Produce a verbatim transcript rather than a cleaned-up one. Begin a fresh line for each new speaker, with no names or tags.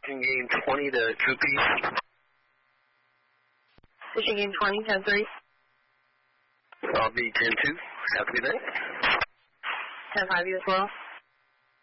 Fishing game twenty to two piece.
Fishing game twenty, ten three.
I'll be ten two. Have a good night.
ten five you as well.